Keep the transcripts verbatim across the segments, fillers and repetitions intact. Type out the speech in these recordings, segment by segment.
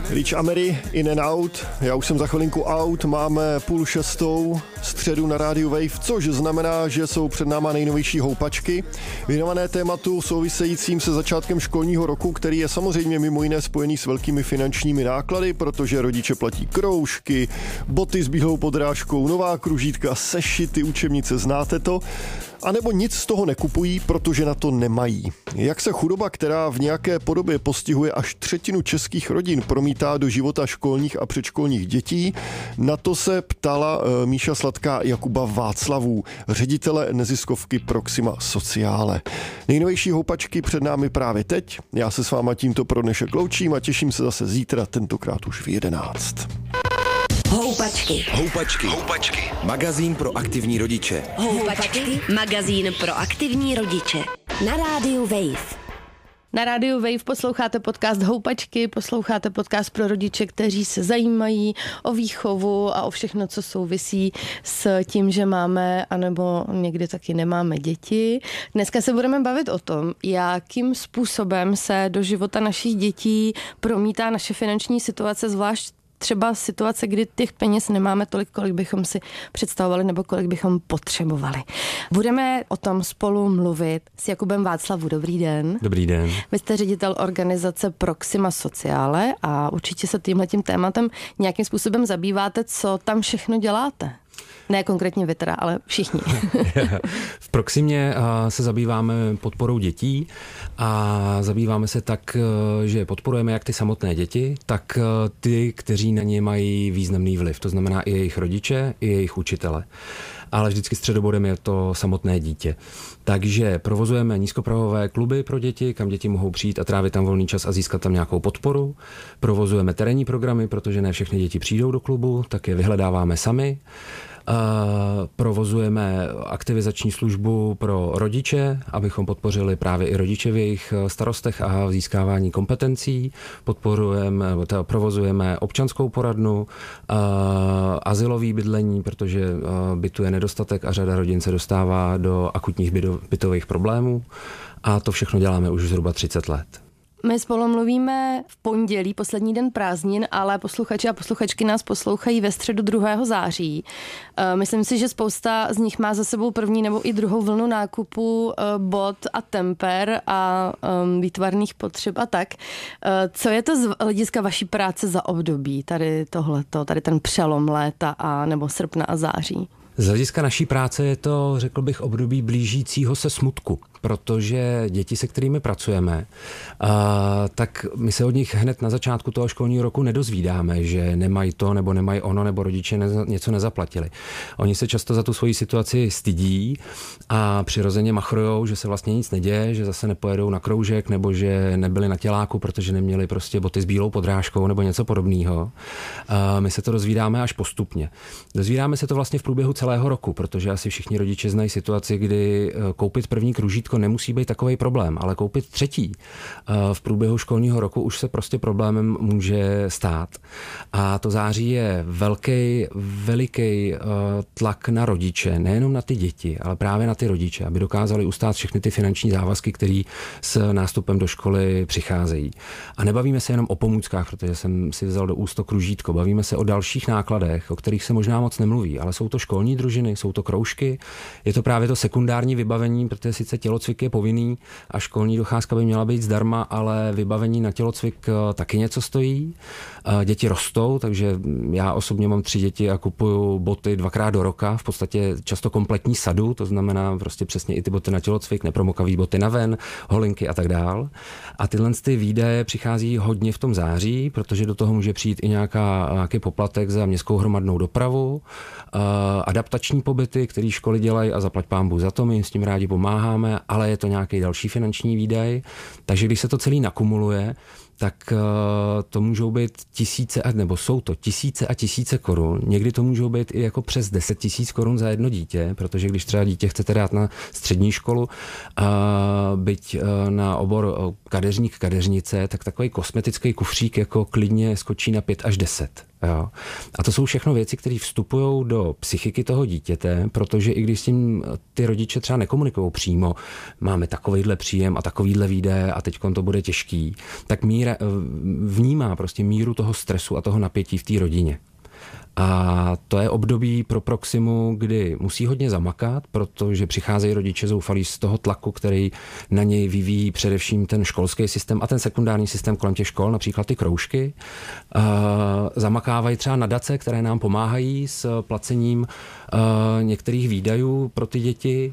Rich Amery, In and Out. Já už jsem za chvilinku out, máme půl šestou středu na rádiu Wave, což znamená, že jsou před náma nejnovější houpačky, věnované tématu souvisejícím se začátkem školního roku, který je samozřejmě mimo jiné spojený s velkými finančními náklady, protože rodiče platí kroužky, boty s bílou podrážkou, nová kružítka, sešity, učebnice, znáte to. A nebo nic z toho nekupují, protože na to nemají. Jak se chudoba, která v nějaké podobě postihuje až třetinu českých rodin, promítá do života školních a předškolních dětí? Na to se ptala uh, Míša Sladká Jakuba Václavů, ředitele neziskovky Proxima Sociale. Nejnovější houpačky před námi právě teď. Já se s váma tímto pro dnešek loučím a těším se zase zítra, tentokrát už v jedenáct. Houpačky. Houpačky. Houpačky. Magazín pro aktivní rodiče. Houpačky. Magazín pro aktivní rodiče. Na rádiu Wave. Na rádiu Wave posloucháte podcast Houpačky, posloucháte podcast pro rodiče, kteří se zajímají o výchovu a o všechno, co souvisí s tím, že máme, anebo někdy taky nemáme děti. Dneska se budeme bavit o tom, jakým způsobem se do života našich dětí promítá naše finanční situace, zvlášť třeba situace, kdy těch peněz nemáme tolik, kolik bychom si představovali nebo kolik bychom potřebovali. Budeme o tom spolu mluvit s Jakubem Václavou. Dobrý den. Dobrý den. Vy jste ředitel organizace Proxima Sociale a určitě se tímhletím tématem nějakým způsobem zabýváte. Co tam všechno děláte? Ne konkrétně vy teda, ale všichni. V Proximě se zabýváme podporou dětí a zabýváme se tak, že podporujeme jak ty samotné děti, tak ty, kteří na ně mají významný vliv. To znamená i jejich rodiče, i jejich učitele. Ale vždycky středobodem je to samotné dítě. Takže provozujeme nízkoprahové kluby pro děti, kam děti mohou přijít a trávit tam volný čas a získat tam nějakou podporu. Provozujeme terénní programy, protože ne všechny děti přijdou do klubu, tak je vyhledáváme sami. Uh, provozujeme aktivizační službu pro rodiče, abychom podpořili právě i rodiče v jejich starostech a v získávání kompetencí. Podporujeme, teda provozujeme občanskou poradnu, uh, azylový bydlení, protože uh, bytu je nedostatek a řada rodin se dostává do akutních byto, bytových problémů. A to všechno děláme už zhruba třicet let. My spolu mluvíme v pondělí, poslední den prázdnin, ale posluchači a posluchačky nás poslouchají ve středu druhého září. Myslím si, že spousta z nich má za sebou první nebo i druhou vlnu nákupu bot a temper a výtvarných potřeb a tak. Co je to z hlediska vaší práce za období, tady tohleto, tady ten přelom léta a nebo srpna a září? Z hlediska naší práce je to, řekl bych, období blížícího se smutku, protože děti, se kterými pracujeme, a, tak my se od nich hned na začátku toho školního roku nedozvídáme, že nemají to, nebo nemají ono, nebo rodiče neza, něco nezaplatili. Oni se často za tu svoji situaci stydí a přirozeně machrujou, že se vlastně nic neděje, že zase nepojedou na kroužek, nebo že nebyli na těláku, protože neměli prostě boty s bílou podrážkou, nebo něco podobného. A my se to dozvídáme až postupně. Dozvídáme se to vlastně v průběhu celého roku, protože asi všichni rodiče znají situaci, kdy koupit první kružítko nemusí být takový problém, ale koupit třetí v průběhu školního roku už se prostě problémem může stát. A to září je velký, veliký tlak na rodiče, nejenom na ty děti, ale právě na ty rodiče, aby dokázali ustát všechny ty finanční závazky, které s nástupem do školy přicházejí. A nebavíme se jenom o pomůckách, protože jsem si vzal do úst to kružítko, bavíme se o dalších nákladech, o kterých se možná moc nemluví, ale jsou to školní družiny, jsou to kroužky, je to právě to sekundární vybavení, protože sice tělocvik je povinný a školní docházka by měla být zdarma, ale vybavení na tělocvik taky něco stojí. Děti rostou, takže já osobně mám tři děti a kupuju boty dvakrát do roka, v podstatě často kompletní sadu, to znamená prostě přesně i ty boty na tělocvik, nepromokavý boty na ven, holinky a tak dál. A tyhle ty výdaje přichází hodně v tom září, protože do toho může přijít i nějaká, nějaký poplatek za městskou hromadnou dopravu, adaptační pobyty, které školy dělají a zaplať pánbůh za to, my s tím rádi pomáháme, ale je to nějaký další finanční výdaj. Takže když se to celý nakumuluje, tak to můžou být tisíce, nebo jsou to tisíce a tisíce korun. Někdy to můžou být i jako přes deset tisíc korun za jedno dítě, protože když třeba dítě chcete dát na střední školu, byť na obor kadeřník, kadeřnice, tak takový kosmetický kufřík jako klidně skočí na pět až deset. Jo. A to jsou všechno věci, které vstupují do psychiky toho dítěte, protože i když s tím ty rodiče třeba nekomunikují přímo, máme takovejhle příjem a takovýhle výdaje a teďkon to bude těžký, tak my vnímá prostě míru toho stresu a toho napětí v té rodině. A to je období pro Proximu, kdy musí hodně zamakat, protože přicházejí rodiče zoufalí z toho tlaku, který na něj vyvíjí především ten školský systém a ten sekundární systém kolem těch škol, například ty kroužky. Zamakávají třeba nadace, které nám pomáhají s placením některých výdajů pro ty děti,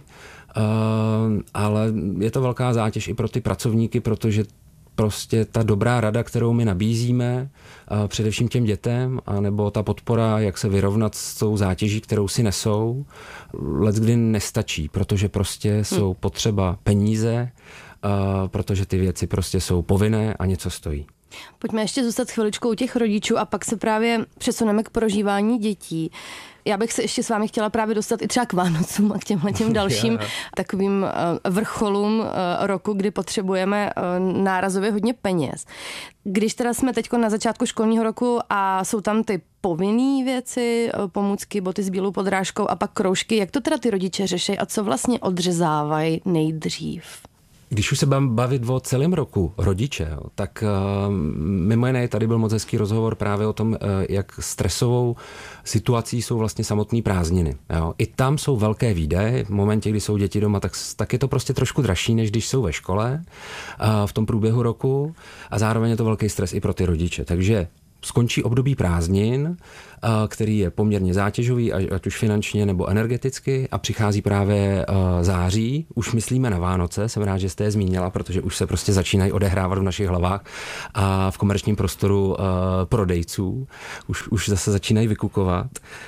ale je to velká zátěž i pro ty pracovníky, protože prostě ta dobrá rada, kterou my nabízíme, především těm dětem, anebo ta podpora, jak se vyrovnat s tou zátěží, kterou si nesou, leckdy nestačí, protože prostě hmm. jsou potřeba peníze, protože ty věci prostě jsou povinné a něco stojí. Pojďme ještě zůstat chviličkou u těch rodičů a pak se právě přesuneme k prožívání dětí. Já bych se ještě s vámi chtěla právě dostat i třeba k Vánocům a k těmhle těm dalším takovým vrcholům roku, kdy potřebujeme nárazově hodně peněz. Když teda jsme teď na začátku školního roku a jsou tam ty povinné věci, pomůcky, boty s bílou podrážkou a pak kroužky, jak to teda ty rodiče řeší a co vlastně odřezávají nejdřív? Když už se budeme bavit o celém roku rodiče, jo, tak uh, mimo jiné tady byl moc hezký rozhovor právě o tom, uh, jak stresovou situací jsou vlastně samotné prázdniny. Jo. I tam jsou velké výdaje. V momentě, kdy jsou děti doma, tak, tak je to prostě trošku dražší, než když jsou ve škole uh, v tom průběhu roku a zároveň je to velký stres i pro ty rodiče. Takže skončí období prázdnin, který je poměrně zátěžový, ať už finančně nebo energeticky, a přichází právě září. Už myslíme na Vánoce, jsem rád, že jste je zmínila, protože už se prostě začínají odehrávat v našich hlavách a v komerčním prostoru prodejců. Už, už zase začínají vykukovat.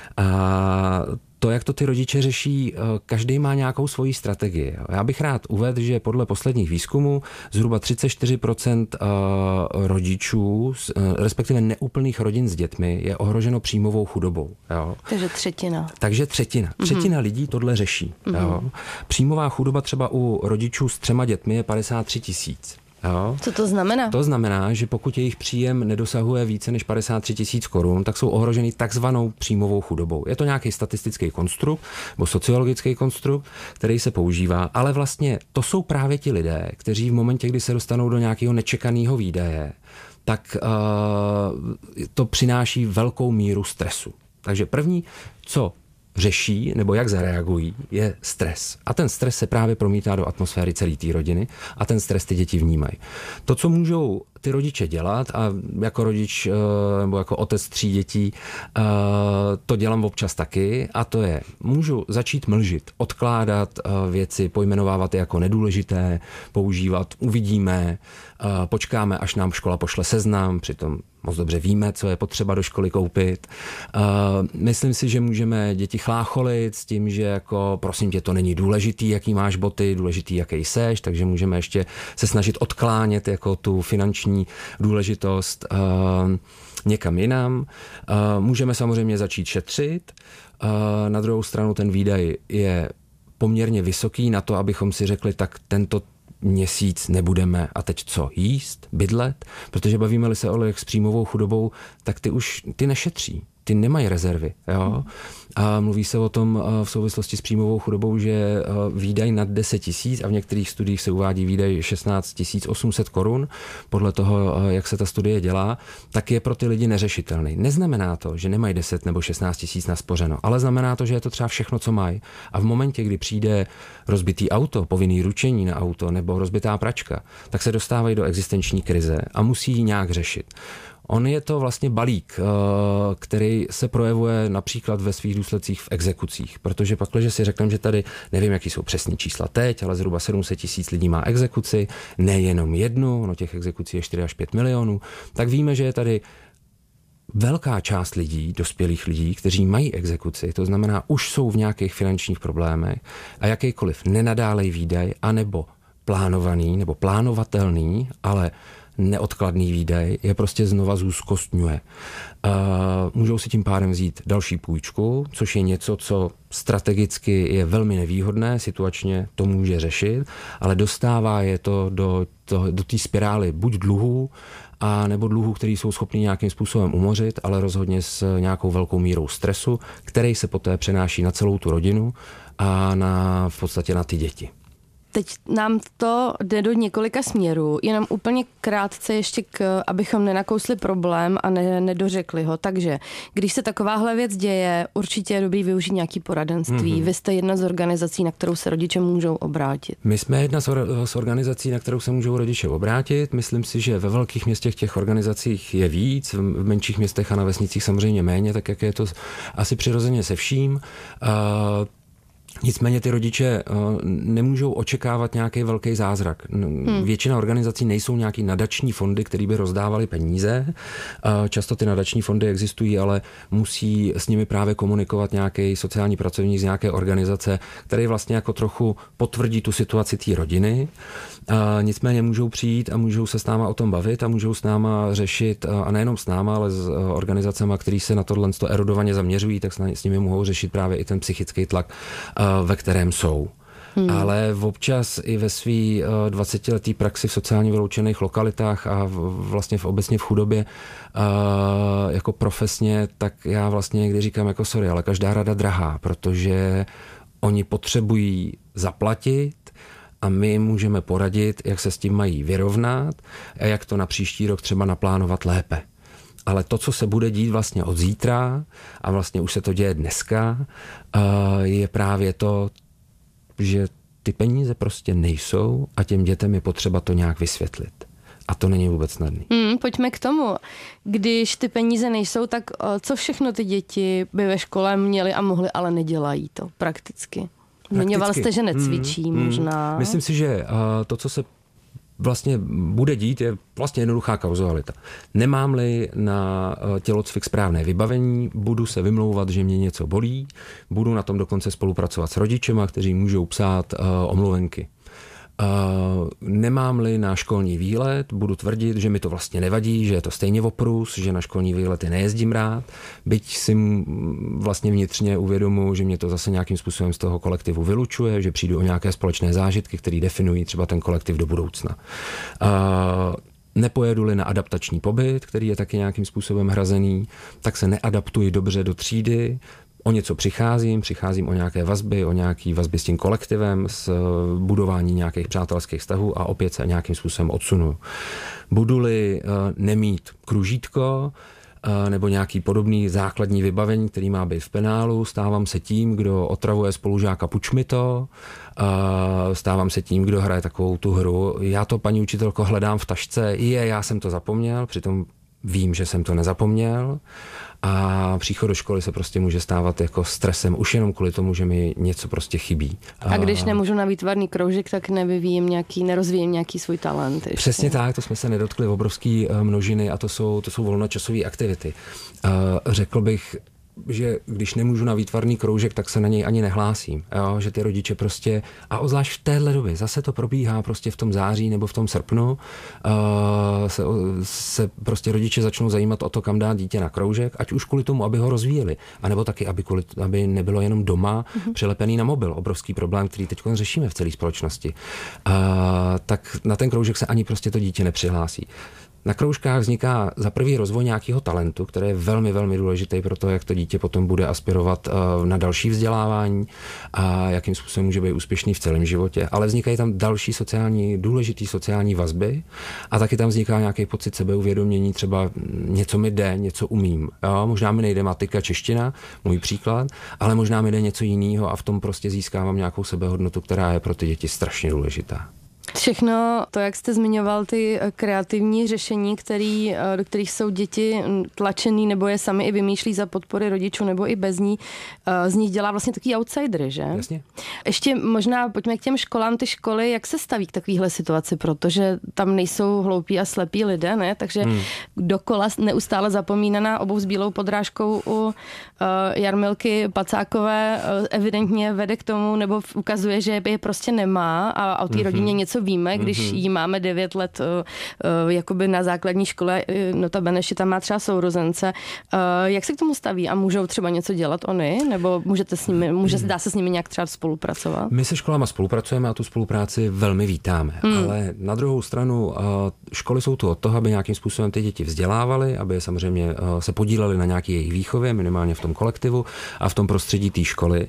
A to, jak to ty rodiče řeší, každý má nějakou svoji strategii. Já bych rád uvedl, že podle posledních výzkumů zhruba třicet čtyři procent rodičů, respektive neúplných rodin s dětmi, je ohroženo příjmovou chudobou. Jo. Takže třetina. Takže třetina. Třetina mm-hmm. lidí tohle řeší. Mm-hmm. Jo. Příjmová chudoba třeba u rodičů s třema dětmi je padesát tři tisíc. Jo. Co to znamená? To znamená, že pokud jejich příjem nedosahuje více než padesát tři tisíc korun, tak jsou ohroženi takzvanou příjmovou chudobou. Je to nějaký statistický konstrukt nebo sociologický konstrukt, který se používá, ale vlastně to jsou právě ti lidé, kteří v momentě, kdy se dostanou do nějakého nečekaného výdaje, tak uh, to přináší velkou míru stresu. Takže první, co řeší nebo jak zareagují, je stres. A ten stres se právě promítá do atmosféry celé té rodiny a ten stres ty děti vnímají. To, co můžou ty rodiče dělat, a jako rodič nebo jako otec tří dětí to dělám občas taky, a to je, můžu začít mlžit, odkládat věci, pojmenovávat je jako nedůležité, používat uvidíme, počkáme, až nám škola pošle seznam, přitom moc dobře víme, co je potřeba do školy koupit. Myslím si, že můžeme děti chlácholit s tím, že jako prosím tě, to není důležitý, jaký máš boty, důležitý, jaký seš, takže můžeme ještě se snažit odklánět jako tu finanční důležitost někam jinam. Můžeme samozřejmě začít šetřit. Na druhou stranu ten výdaj je poměrně vysoký na to, abychom si řekli, tak tento měsíc nebudeme a teď co, jíst, bydlet, protože bavíme-li se o lidech s příjmovou chudobou, tak ty už ty nešetří, ty nemají rezervy. Jo? A mluví se o tom v souvislosti s příjmovou chudobou, že výdaj nad deset tisíc a v některých studiích se uvádí výdaj šestnáct tisíc osm set korun, podle toho, jak se ta studie dělá, tak je pro ty lidi neřešitelný. Neznamená to, že nemají deset nebo šestnáct tisíc naspořeno, ale znamená to, že je to třeba všechno, co mají. A v momentě, kdy přijde rozbitý auto, povinný ručení na auto nebo rozbitá pračka, tak se dostávají do existenční krize a musí ji nějak řešit. On je to vlastně balík, který se projevuje například ve svých důsledcích v exekucích, protože pak, když si řekneme, že tady, nevím, jaký jsou přesný čísla teď, ale zhruba sedm set tisíc lidí má exekuci, nejenom jednu, no těch exekucí je čtyři až pět milionů, tak víme, že je tady velká část lidí, dospělých lidí, kteří mají exekuci, to znamená, už jsou v nějakých finančních problémech a jakýkoliv nenadálej výdaj, anebo plánovaný, nebo plánovatelný, ale neodkladný výdej je prostě znova zúzkostňuje. Můžou si tím pádem vzít další půjčku, což je něco, co strategicky je velmi nevýhodné, situačně to může řešit, ale dostává je to do, to, do té spirály buď dluhů, a nebo dluhů, který jsou schopni nějakým způsobem umořit, ale rozhodně s nějakou velkou mírou stresu, který se poté přenáší na celou tu rodinu a na, v podstatě na ty děti. teď nám to jde do několika směrů, jenom úplně krátce ještě, k, abychom nenakousli problém a ne, nedořekli ho. Takže když se takováhle věc děje, určitě je dobrý využít nějaký poradenství. Mm-hmm. Vy jste jedna z organizací, na kterou se rodiče můžou obrátit. My jsme jedna z, or- z organizací, na kterou se můžou rodiče obrátit. Myslím si, že ve velkých městech těch organizacích je víc, v menších městech a na vesnicích samozřejmě méně, tak jak je to asi přirozeně se vším. Uh, Nicméně ty rodiče uh, nemůžou očekávat nějaký velký zázrak. Hmm. Většina organizací nejsou nějaký nadační fondy, které by rozdávaly peníze. Uh, často ty nadační fondy existují, ale musí s nimi právě komunikovat nějaký sociální pracovník z nějaké organizace, který vlastně jako trochu potvrdí tu situaci té rodiny. Uh, nicméně můžou přijít a můžou se s náma o tom bavit a můžou s náma řešit, uh, a nejenom s náma, ale s uh, organizacemi, které se na tohle erudovaně zaměřují, tak s nimi mohou řešit právě i ten psychický tlak, uh, ve kterém jsou. Hmm. Ale občas i ve svý dvacetiletý praxi v sociálně vyloučených lokalitách a vlastně v obecně v chudobě jako profesně, tak já vlastně někdy říkám jako sorry, ale každá rada drahá, protože oni potřebují zaplatit a my můžeme poradit, jak se s tím mají vyrovnat a jak to na příští rok třeba naplánovat lépe. Ale to, co se bude dít vlastně od zítra, a vlastně už se to děje dneska, je právě to, že ty peníze prostě nejsou a těm dětem je potřeba to nějak vysvětlit. A to není vůbec snadný. Hmm, pojďme k tomu. Když ty peníze nejsou, tak co všechno ty děti by ve škole měly a mohly, ale nedělají to prakticky? Zmiňoval jste, že necvičí hmm, možná. Hmm. Myslím si, že uh, to, co se vlastně bude dít, je vlastně jednoduchá kauzalita. Nemám-li na tělocvik správné vybavení, budu se vymlouvat, že mě něco bolí, budu na tom dokonce spolupracovat s rodičema, kteří můžou psát uh, omluvenky. Uh, nemám-li na školní výlet, budu tvrdit, že mi to vlastně nevadí, že je to stejně oprus, že na školní výlety nejezdím rád, byť si vlastně vnitřně uvědomuji, že mě to zase nějakým způsobem z toho kolektivu vylučuje, že přijdu o nějaké společné zážitky, které definují třeba ten kolektiv do budoucna. Uh, Nepojedu-li na adaptační pobyt, který je taky nějakým způsobem hrazený, tak se neadaptuji dobře do třídy, o něco přicházím, přicházím o nějaké vazby, o nějaké vazby s tím kolektivem, s budování nějakých přátelských vztahů a opět se nějakým způsobem odsunuju. Budu-li nemít kružítko nebo nějaký podobný základní vybavení, který má být v penálu, stávám se tím, kdo otravuje spolužáka puč mi to, stávám se tím, kdo hraje takovou tu hru. Já to, paní učitelko, hledám v tašce, je, já jsem to zapomněl, přitom vím, že jsem to nezapomněl a příchod do školy se prostě může stávat jako stresem už jenom kvůli tomu, že mi něco prostě chybí. A když nemůžu na výtvarný kroužek, tak nevyvíjím nějaký, nerozvíjím nějaký svůj talent. Ještě. Přesně tak, to jsme se nedotkli obrovský množiny a to jsou, to jsou volnočasové aktivity. Řekl bych, že když nemůžu na výtvarný kroužek, tak se na něj ani nehlásím. Jo? Že ty rodiče prostě, a obzvlášť v téhle době, zase to probíhá prostě v tom září nebo v tom srpnu, uh, se, se prostě rodiče začnou zajímat o to, kam dát dítě na kroužek, ať už kvůli tomu, aby ho rozvíjeli, anebo taky, aby, kvůli, aby nebylo jenom doma mm-hmm. přilepený na mobil. Obrovský problém, který teď řešíme v celé společnosti. Uh, tak na ten kroužek se ani prostě to dítě nepřihlásí. Na kroužkách vzniká za prvý rozvoj nějakého talentu, který je velmi, velmi důležitý pro to, jak to dítě potom bude aspirovat na další vzdělávání a jakým způsobem může být úspěšný v celém životě. Ale vznikají tam další sociální, důležitý sociální vazby a taky tam vzniká nějaký pocit sebeuvědomění, třeba něco mi jde, něco umím. Jo? Možná mi nejde matika, čeština, můj příklad, ale možná mi jde něco jiného a v tom prostě získávám nějakou sebehodnotu, která je pro ty děti strašně důležitá. Všechno to, jak jste zmiňoval, ty kreativní řešení, který, do kterých jsou děti tlačený nebo je sami i vymýšlí za podpory rodičů nebo i bez ní, z nich dělá vlastně takový outsidery, že? Jasně. Ještě možná pojďme k těm školám, ty školy, jak se staví k takovéhle situaci, protože tam nejsou hloupí a slepí lidé, ne? Takže hmm. dokola neustále zapomínaná obou s bílou podrážkou u uh, Jarmilky Pacákové uh, evidentně vede k tomu, nebo ukazuje, že je prostě nemá a o té hmm. rodině něco víme, když mm-hmm. jí máme devět let uh, jakoby na základní škole, notabene, že tam má třeba sourozence. Uh, jak se k tomu staví a můžou třeba něco dělat oni? Nebo můžete s nimi, může, dá se s nimi nějak třeba spolupracovat? My se školama spolupracujeme a tu spolupráci velmi vítáme. Mm. Ale na druhou stranu uh, školy jsou tu od toho, aby nějakým způsobem ty děti vzdělávaly, aby samozřejmě uh, se podíleli na nějaké jejich výchově, minimálně v tom kolektivu a v tom prostředí té školy.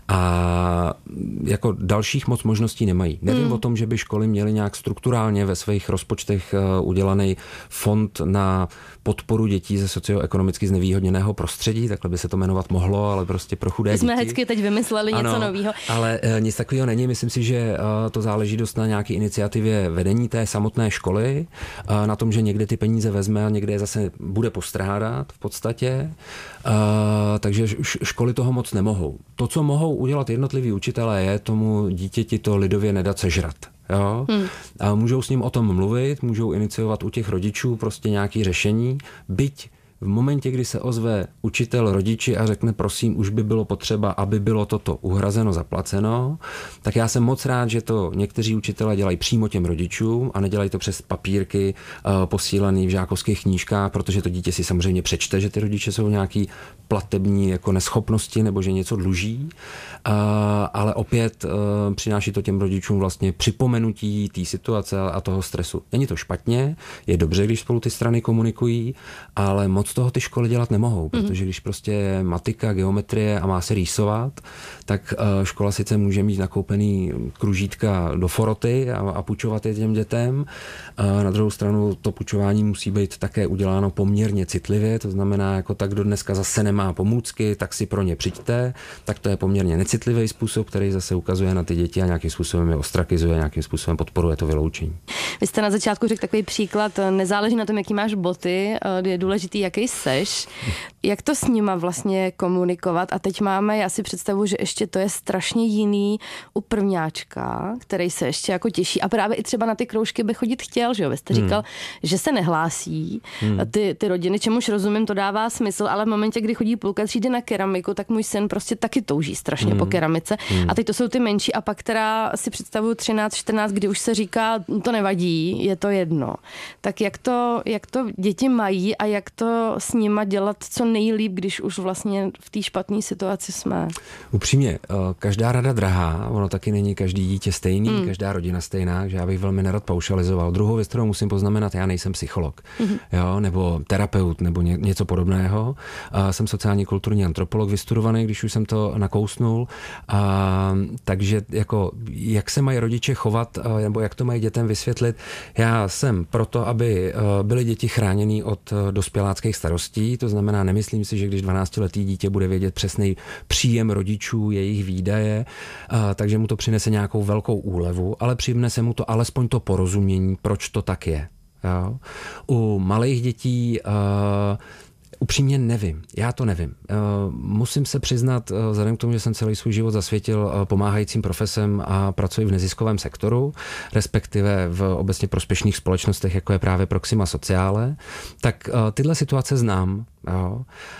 A jako dalších moc možností nemají. Nevím mm. o tom, že by školy měly nějak strukturálně ve svých rozpočtech uh, udělaný fond na podporu dětí ze socioekonomicky znevýhodněného prostředí, takhle by se to jmenovat mohlo, ale prostě pro chudé jsme děti. Jsme hezky teď vymysleli ano, něco nového. Ale uh, nic takového není. Myslím si, že uh, to záleží dost na nějaké iniciativě vedení té samotné školy, uh, na tom, že někde ty peníze vezme a někde je zase bude postrádat v podstatě. Uh, takže školy toho moc nemohou. To, co mohou udělat jednotliví učitelé, je tomu dítěti to lidově nedat sežrat. Jo? Hmm. A můžou s ním o tom mluvit, můžou iniciovat u těch rodičů prostě nějaké řešení, byť v momentě, kdy se ozve učitel rodiči a řekne, prosím, už by bylo potřeba, aby bylo toto uhrazeno, zaplaceno, tak já jsem moc rád, že to někteří učitelé dělají přímo těm rodičům a nedělají to přes papírky uh, posílaný v žákovských knížkách, protože to dítě si samozřejmě přečte, že ty rodiče jsou nějaký platební jako neschopnosti nebo že něco dluží, uh, ale opět uh, přináší to těm rodičům vlastně připomenutí té situace a toho stresu. Není to špatně, je dobře, když spolu ty strany komunikují, ale moc toho ty školy dělat nemohou, protože když prostě je matika, geometrie a má se rýsovat, tak škola sice může mít nakoupený kružítka do foroty a, a půjčovat je těm dětem. Na druhou stranu to půjčování musí být také uděláno poměrně citlivě, to znamená, jako tak, kdo dneska zase nemá pomůcky, tak si pro ně přijďte, tak to je poměrně necitlivý způsob, který zase ukazuje na ty děti a nějakým způsobem je ostrakizuje, nějakým způsobem podporuje to vyloučení. Vy jste na začátku řekl takový příklad, nezáleží na tom, jaký máš boty, je důležitý, jaký seš. Jak to s nima vlastně komunikovat? A teď máme, já si představuji, že ještě to je strašně jiný u prvňáčka, který se ještě jako těší a právě i třeba na ty kroužky by chodit chtěl, že jo? Vy jste hmm. říkal, že se nehlásí hmm. ty, ty rodiny, čemuž rozumím, to dává smysl, ale v momentě, kdy chodí půlka třídy na keramiku, tak můj syn prostě taky touží strašně hmm. po keramice. Hmm. A teď to jsou ty menší a pak teda si představuju třináct, čtrnáct, kdy už se říká, to nevadí, je to jedno. Tak jak to, jak to děti mají a jak to s nima dělat co nejlíp, když už vlastně v té špatné situaci jsme? Upřímně, každá rada drahá, ono taky není každý dítě stejný, mm. každá rodina stejná, že já bych velmi nerad paušalizoval. Druhou věc, kterou musím poznamenat, já nejsem psycholog, mm. jo, nebo terapeut, nebo ně, něco podobného. A jsem sociální kulturní antropolog vystudovaný, když už jsem to nakousnul. A, takže jako, jak se mají rodiče chovat, nebo jak to mají dětem vysvětlit, já jsem proto, aby byly děti chráněny od dospěláckých starostí, to znamená, nemyslím si, že když dvanáctiletý dítě bude vědět přesný příjem rodičů, jejich výdaje, takže mu to přinese nějakou velkou úlevu, ale přinese mu to alespoň to porozumění, proč to tak je. Jo? U malých dětí uh, upřímně nevím. Já to nevím. Musím se přiznat, vzhledem k tomu, že jsem celý svůj život zasvětil pomáhajícím profesem a pracuji v neziskovém sektoru, respektive v obecně prospěšných společnostech, jako je právě Proxima Sociale, tak tyhle situace znám. Jo.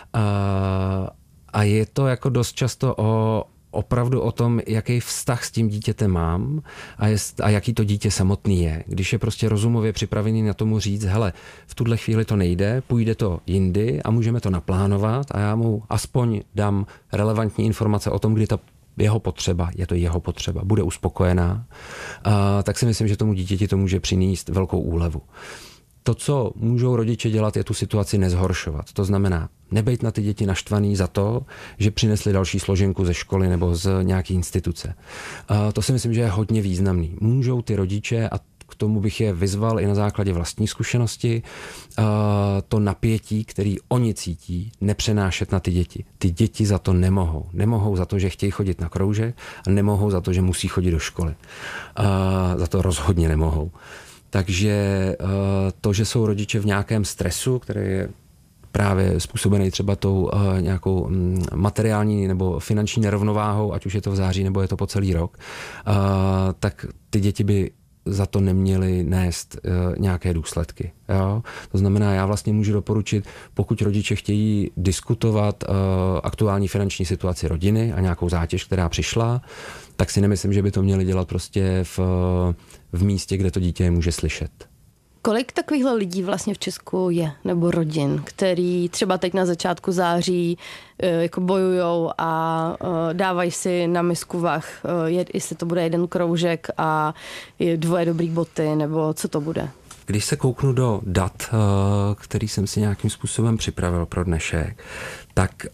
A je to jako dost často o opravdu o tom, jaký vztah s tím dítětem mám a, jest, a jaký to dítě samotný je. Když je prostě rozumově připravený na tomu říct, hele, v tuhle chvíli to nejde, půjde to jindy a můžeme to naplánovat a já mu aspoň dám relevantní informace o tom, kdy ta jeho potřeba, je to jeho potřeba, bude uspokojená, a, tak si myslím, že tomu dítěti to může přinést velkou úlevu. To, co můžou rodiče dělat, je tu situaci nezhoršovat. To znamená, nebejt na ty děti naštvaný za to, že přinesli další složenku ze školy nebo z nějaké instituce. A to si myslím, že je hodně významný. Můžou ty rodiče, a k tomu bych je vyzval i na základě vlastní zkušenosti, to napětí, který oni cítí, nepřenášet na ty děti. Ty děti za to nemohou. Nemohou za to, že chtějí chodit na kroužek a nemohou za to, že musí chodit do školy. A za to rozhodně nemohou. Takže to, že jsou rodiče v nějakém stresu, který je právě způsobený třeba tou nějakou materiální nebo finanční nerovnováhou, ať už je to v září nebo je to po celý rok, tak ty děti by za to neměly nést nějaké důsledky. Jo? To znamená, já vlastně můžu doporučit, pokud rodiče chtějí diskutovat aktuální finanční situaci rodiny a nějakou zátěž, která přišla, tak si nemyslím, že by to měli dělat prostě v, v místě, kde to dítě může slyšet. Kolik takovýchhle lidí vlastně v Česku je, nebo rodin, který třeba teď na začátku září jako bojujou a dávají si na misku vah, jestli to bude jeden kroužek a dvoje dobrý boty, nebo co to bude? Když se kouknu do dat, který jsem si nějakým způsobem připravil pro dnešek, tak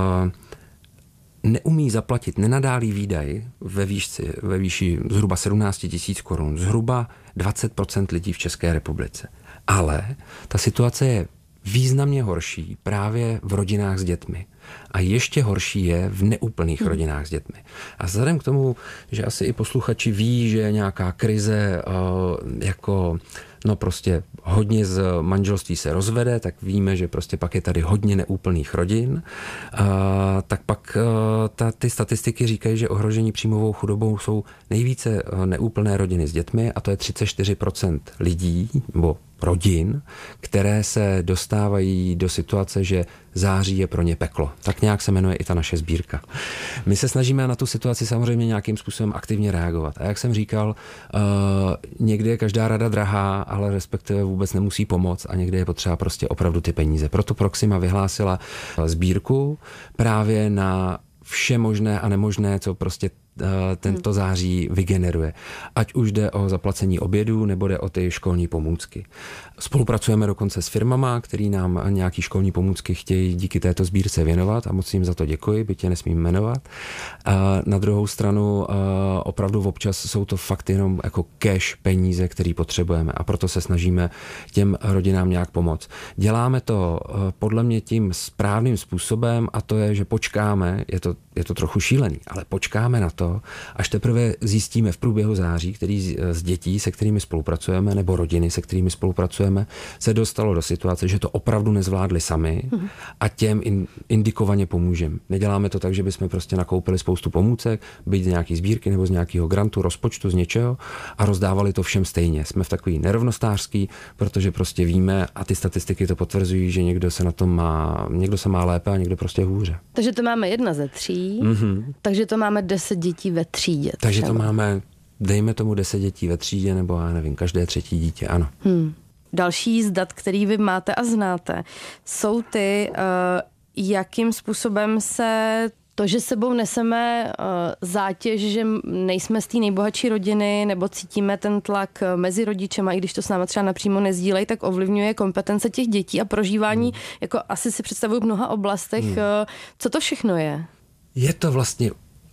neumí zaplatit nenadálý výdaj ve výšci, ve výši zhruba sedmnáct tisíc korun, zhruba dvacet procent lidí v České republice. Ale ta situace je významně horší právě v rodinách s dětmi. A ještě horší je v neúplných hmm. rodinách s dětmi. A vzhledem k tomu, že asi i posluchači ví, že je nějaká krize jako no prostě hodně z manželství se rozvede, tak víme, že prostě pak je tady hodně neúplných rodin. A, tak pak a, ta, ty statistiky říkají, že ohrožení příjmovou chudobou jsou nejvíce neúplné rodiny s dětmi a to je třicet čtyři procent lidí, nebo rodin, které se dostávají do situace, že září je pro ně peklo. Tak nějak se jmenuje i ta naše sbírka. My se snažíme na tu situaci samozřejmě nějakým způsobem aktivně reagovat. A jak jsem říkal, uh, někdy je každá rada drahá, ale respektive vůbec nemusí pomoct a někdy je potřeba prostě opravdu ty peníze. Proto Proxima vyhlásila sbírku právě na vše možné a nemožné, co prostě tento září vygeneruje. Ať už jde o zaplacení obědů, nebo jde o ty školní pomůcky. Spolupracujeme dokonce s firmama, který nám nějaký školní pomůcky chtějí díky této sbírce věnovat a moc jim za to děkuji, byť je nesmím jmenovat. A na druhou stranu opravdu občas jsou to fakt jenom jako cash peníze, který potřebujeme a proto se snažíme těm rodinám nějak pomoct. Děláme to podle mě tím správným způsobem a to je, že počkáme, je to, je to trochu šílený, ale počkáme na to, až teprve zjistíme v průběhu září, který z dětí, se kterými spolupracujeme, nebo rodiny, se kterými spolupracujeme, se dostalo do situace, že to opravdu nezvládli sami a těm indikovaně pomůžeme. Neděláme to tak, že bychom prostě nakoupili spoustu pomůcek, byť z nějaký sbírky nebo z nějakého grantu, rozpočtu, z něčeho a rozdávali to všem stejně. Jsme v takový nerovnostářský, protože prostě víme a ty statistiky to potvrzují, že někdo se na tom má, někdo se má lépe a někdo prostě hůře. Takže to máme jedna ze tří, mm-hmm. takže to máme deset dětí ve třídě. Takže to máme, dejme tomu deset dětí ve třídě, nebo já nevím, každé třetí dítě, ano. Hmm. Další z dat, který vy máte a znáte, jsou ty, uh, jakým způsobem se to, že sebou neseme uh, zátěž, že nejsme z té nejbohatší rodiny, nebo cítíme ten tlak mezi rodičema, i když to s námi třeba napřímo nezdílejí, tak ovlivňuje kompetence těch dětí a prožívání, hmm. jako asi si představuju v mnoha oblastech. Hmm. Uh, co to všechno je? Je to vlastně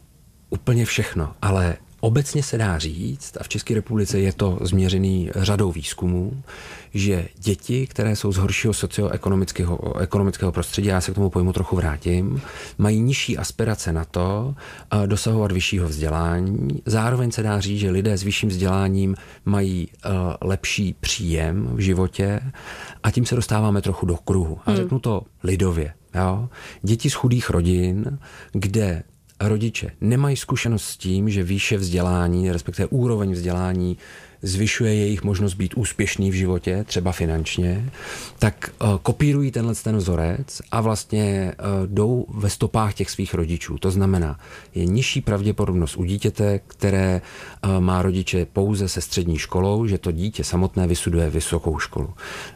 úplně všechno, ale obecně se dá říct, a v České republice je to změřený řadou výzkumů, že děti, které jsou z horšího socioekonomického ekonomického prostředí, já se k tomu pojmu trochu vrátím, mají nižší aspirace na to dosahovat vyššího vzdělání. Zároveň se dá říct, že lidé s vyšším vzděláním mají uh, lepší příjem v životě a tím se dostáváme trochu do kruhu. A řeknu to lidově. Jo? Děti z chudých rodin, kde rodiče nemají zkušenost s tím, že výše vzdělání, respektive úroveň vzdělání zvyšuje jejich možnost být úspěšný v životě, třeba finančně, tak uh, kopírují tenhle ten vzorec a vlastně uh, jdou ve stopách těch svých rodičů. To znamená, je nižší pravděpodobnost u dítěte, které uh, má rodiče pouze se střední školou, že to dítě samotné vystuduje vysokou školu.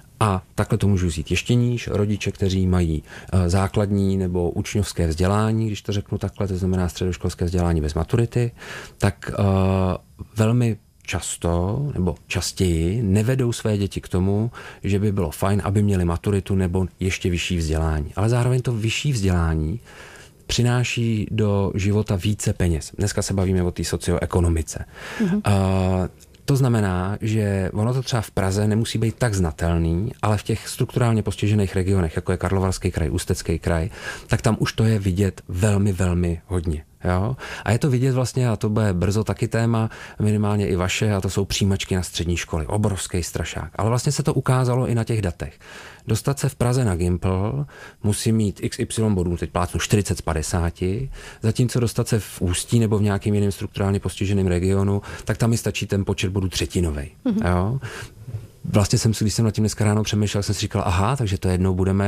A takhle to můžu vzít ještě níž. Rodiče, kteří mají uh, základní nebo učňovské vzdělání, když to řeknu takhle, to znamená středoškolské vzdělání bez maturity, tak uh, velmi často nebo častěji nevedou své děti k tomu, že by bylo fajn, aby měli maturitu nebo ještě vyšší vzdělání. Ale zároveň to vyšší vzdělání přináší do života více peněz. Dneska se bavíme o té socioekonomice. Mm-hmm. Uh, To znamená, že ono to třeba v Praze nemusí být tak znatelný, ale v těch strukturálně postižených regionech, jako je Karlovarský kraj, Ústecký kraj, tak tam už to je vidět velmi, velmi hodně. Jo? A je to vidět vlastně, a to bude brzo taky téma, minimálně i vaše, a to jsou přijímačky na střední školy. Obrovský strašák. Ale vlastně se to ukázalo i na těch datech. Dostat se v Praze na Gimpl musí mít iks ypsilon bodů, teď plácnu čtyřicet z padesáti, zatímco dostat se v Ústí nebo v nějakým jiném strukturálně postiženém regionu, tak tam mi stačí ten počet bodů třetinovej. Mm-hmm. Jo? Vlastně jsem si, když jsem nad tím dneska ráno přemýšlel, jsem si říkal, aha, takže to jednou budeme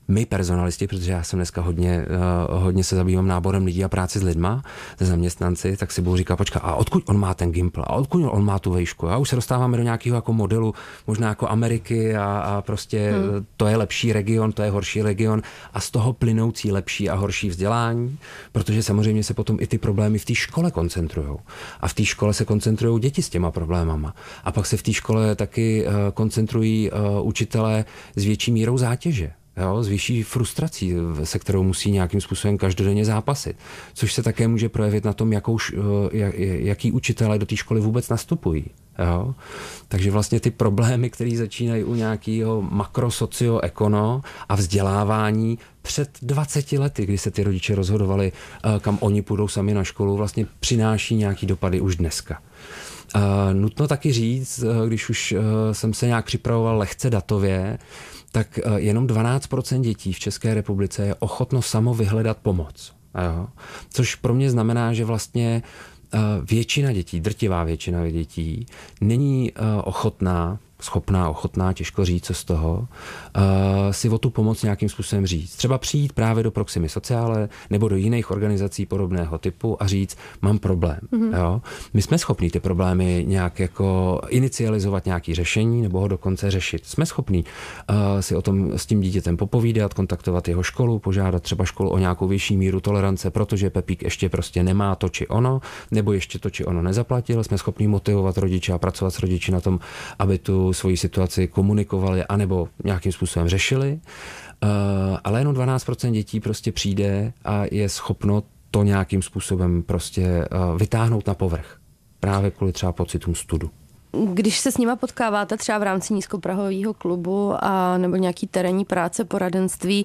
my personalisti, protože já jsem dneska hodně, uh, hodně se zabývám náborem lidí a práci s lidma, se zaměstnanci, tak si budu říkat, počka, a odkud on má ten Gimpl? A odkud on má tu vejšku? A už se dostáváme do nějakého jako modelu, možná jako Ameriky a, a prostě hmm. to je lepší region, to je horší region a z toho plynoucí lepší a horší vzdělání, protože samozřejmě se potom i ty problémy v té škole koncentrujou. A v té škole se koncentrují děti s těma problémama. A pak se v té škole taky uh, koncentrují uh, učitelé s větší mírou zátěže. Jo, s vyšší frustrací, se kterou musí nějakým způsobem každodenně zápasit. Což se také může projevit na tom, jakou, jak, jaký učitelé do té školy vůbec nastupují. Jo? Takže vlastně ty problémy, které začínají u nějakého makrosocioekono a vzdělávání před dvaceti lety, kdy se ty rodiče rozhodovali, kam oni půjdou sami na školu, vlastně přináší nějaký dopady už dneska. Uh, nutno taky říct, když už uh, jsem se nějak připravoval lehce datově, tak uh, jenom dvanáct procent dětí v České republice je ochotno samo vyhledat pomoc. Jo? Což pro mě znamená, že vlastně uh, většina dětí, drtivá většina dětí, není uh, ochotná, schopná, ochotná, těžko říct, co z toho, uh, si o tu pomoc nějakým způsobem říct. Třeba přijít právě do Proximy Sociale nebo do jiných organizací podobného typu a říct, mám problém. Mm-hmm. Jo? My jsme schopní ty problémy nějak jako inicializovat nějaké řešení nebo ho dokonce řešit. Jsme schopní uh, si o tom s tím dítětem popovídat, kontaktovat jeho školu, požádat třeba školu o nějakou vyšší míru tolerance, protože Pepík ještě prostě nemá to či ono, nebo ještě to či ono nezaplatil. Jsme schopní motivovat rodiče a pracovat s rodiči na tom, aby tu svoji situaci komunikovali anebo nějakým způsobem řešili, uh, ale jenom dvanáct procent dětí prostě přijde a je schopno to nějakým způsobem prostě uh, vytáhnout na povrch. Právě kvůli třeba pocitům studu. Když se s nima potkáváte třeba v rámci nízkoprahového klubu a nebo nějaký terénní práce, poradenství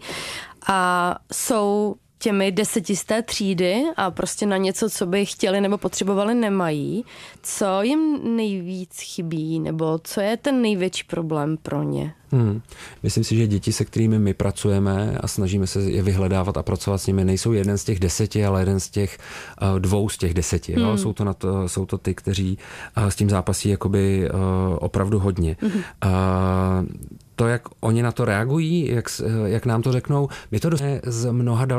a jsou těmi desetisté třídy a prostě na něco, co by chtěli nebo potřebovali, nemají. Co jim nejvíc chybí nebo co je ten největší problém pro ně? Hmm. Myslím si, že děti, se kterými my pracujeme a snažíme se je vyhledávat a pracovat s nimi, nejsou jeden z těch deseti, ale jeden z těch uh, dvou z těch deseti. Hmm. Jo? Jsou, to na to, jsou to ty, kteří uh, s tím zápasí jakoby uh, opravdu hodně. Hmm. Uh, to, jak oni na to reagují, jak, jak nám to řeknou, my to dostaneme z mnoha dalších